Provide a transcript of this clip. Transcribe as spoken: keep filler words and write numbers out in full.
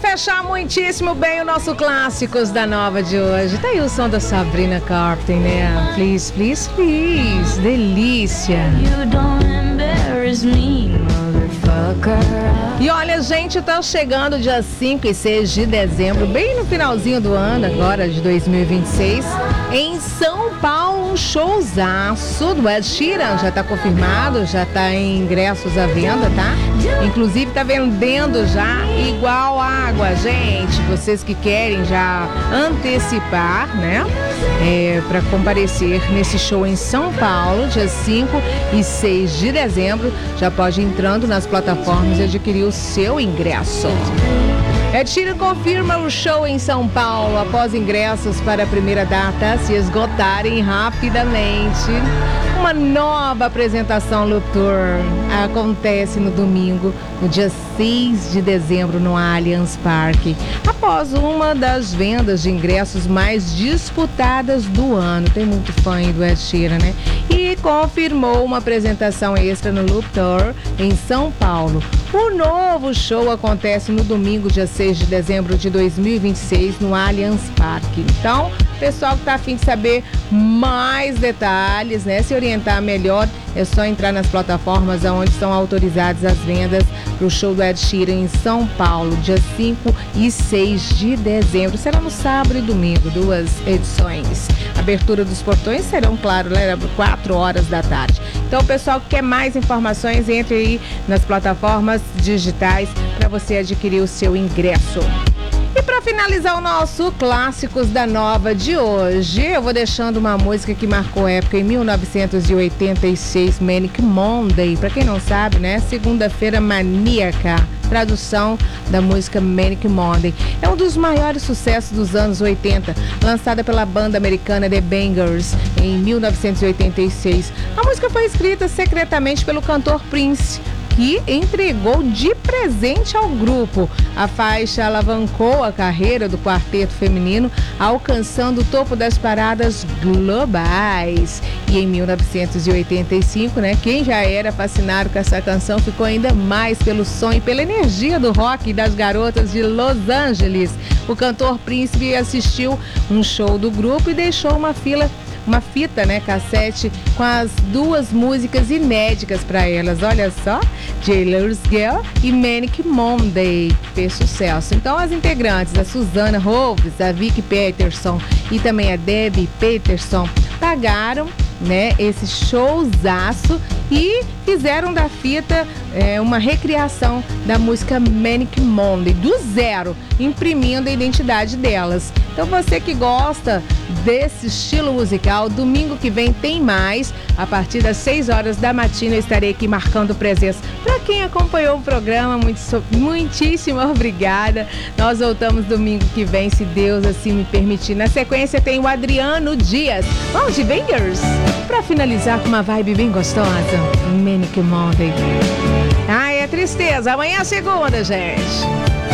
fechar muitíssimo bem o nosso Clássicos da Nova de hoje. Tá aí o som da Sabrina Carpenter, né? Please, please, please. Delícia. You don't embarrass me, motherfucker. E olha, gente, tá chegando dia cinco e seis de dezembro, bem no finalzinho do ano, agora de dois mil e vinte e seis, em São Paulo, um showzaço do Ed Sheeran. Já tá confirmado, já tá em ingressos à venda, tá? Inclusive tá vendendo já igual água, gente. Vocês que querem já antecipar, né? É, para comparecer nesse show em São Paulo, dia cinco e seis de dezembro, já pode ir entrando nas plataformas e adquirir o seu ingresso. Ed Sheeran confirma o show em São Paulo após ingressos para a primeira data se esgotarem rapidamente. Uma nova apresentação Loop Tour acontece no domingo, no dia seis de dezembro, no Allianz Parque, após uma das vendas de ingressos mais disputadas do ano. Tem muito fã aí do Ed Sheeran, né? E confirmou uma apresentação extra no Loop Tour em São Paulo. O novo show acontece no domingo, dia seis de dezembro de dois mil e vinte e seis, no Allianz Parque. Então, pessoal que está a fim de saber mais detalhes, né, se orientar melhor, é só entrar nas plataformas onde estão autorizadas as vendas para o show do Ed Sheeran em São Paulo, dia cinco e seis de dezembro. Será no sábado e domingo, duas edições. Abertura dos portões serão, claro, quatro horas da tarde. Então, o pessoal que quer mais informações, entre aí nas plataformas digitais para você adquirir o seu ingresso. E para finalizar o nosso Clássicos da Nova de hoje, eu vou deixando uma música que marcou época em mil novecentos e oitenta e seis, Manic Monday. Para quem não sabe, né? Segunda-feira maníaca. Tradução da música Manic Monday. É um dos maiores sucessos dos anos oitenta, lançada pela banda americana The Bangers em mil novecentos e oitenta e seis. A música foi escrita secretamente pelo cantor Prince, que entregou de presente ao grupo. A faixa alavancou a carreira do quarteto feminino, alcançando o topo das paradas globais. E em mil novecentos e oitenta e cinco, né, quem já era fascinado com essa canção ficou ainda mais pelo som e pela energia do rock das garotas de Los Angeles. O cantor Príncipe assistiu um show do grupo e deixou uma fila uma fita, né, cassete com as duas músicas inéditas para elas. Olha só, Jailer's Girl e Manic Monday, que fez sucesso. Então, as integrantes, a Susana Hoves, a Vicky Peterson e também a Debbie Peterson, pagaram, né, esse showzaço e fizeram da fita é, uma recriação da música Manic Monday, do zero, imprimindo a identidade delas. Então, você que gosta desse estilo musical, domingo que vem tem mais. A partir das seis horas da matina eu estarei aqui marcando presença. Para quem acompanhou o programa, muito, muitíssimo obrigada. Nós voltamos domingo que vem, se Deus assim me permitir. Na sequência tem o Adriano Dias. Vamos de Bangers? Para finalizar com uma vibe bem gostosa, Manic Monday. Ai, é tristeza. Amanhã é segunda, gente.